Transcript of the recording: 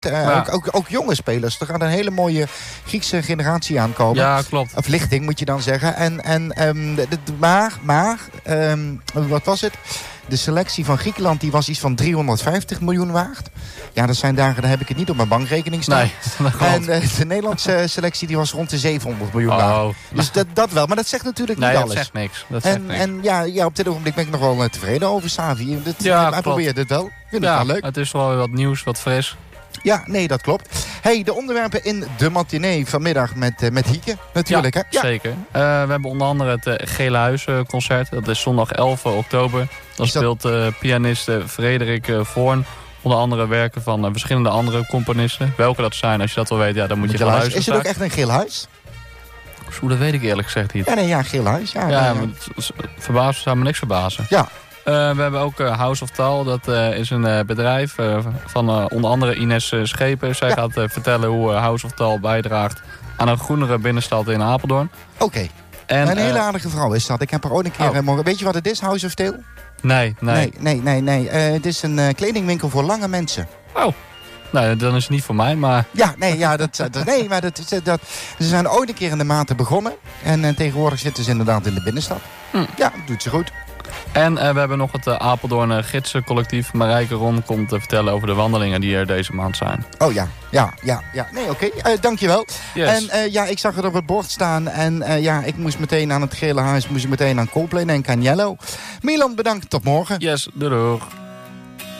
Ook jonge spelers. Er gaat een hele mooie Griekse generatie aankomen. Ja, klopt. Of lichting moet je dan zeggen. Maar wat was het? De selectie van Griekenland die was iets van 350 miljoen waard. Ja, dat zijn dagen, daar heb ik het niet op mijn bankrekening staan. Nee, dat klopt. En de Nederlandse selectie die was rond de 700 miljoen waard. Dus dat wel, maar dat zegt natuurlijk niet alles. Dat zegt niks. En op dit ogenblik ben ik nog wel tevreden over Xavi. Hij probeert het wel. Ik vind het wel leuk. Het is wel wat nieuws, wat fris. Ja, nee, dat klopt. Hey, de onderwerpen in de matinee vanmiddag met Hieke, natuurlijk. Ja, hè? Ja, zeker. We hebben onder andere het Gele Huis concert. Dat is zondag 11 oktober. Dan speelt pianist Frederik Voorn onder andere werken van verschillende andere componisten. Welke dat zijn, als je dat wil weten, dan moet je gaan luisteren. Is het ook echt een geel huis? Zo, dat weet ik eerlijk gezegd niet. Ja, geel huis. Zou me niks verbazen. Ja. We hebben ook House of Taal. Dat is een bedrijf van onder andere Ines Schepen. Zij gaat vertellen hoe House of Taal bijdraagt aan een groenere binnenstad in Apeldoorn. Oké. Een hele aardige vrouw is dat. Ik heb haar ooit een keer morgen. Weet je wat het is, House of Taal? Nee. Het is een kledingwinkel voor lange mensen. Oh. Nou, dan is het niet voor mij, maar... Ze zijn ooit een keer in de Maten begonnen. En tegenwoordig zitten ze inderdaad in de binnenstad. Ja, doet ze goed. En we hebben nog het Apeldoorn Gidsencollectief. Marijke Ron komt te vertellen over de wandelingen die er deze maand zijn. Oh ja. Nee, oké. Dankjewel. Yes. En ik zag het op het bord staan. En ik moest meteen aan het Gele Huis, moest ik meteen aan Coldplay en Caniello. Milan, bedankt. Tot morgen. Yes, doei.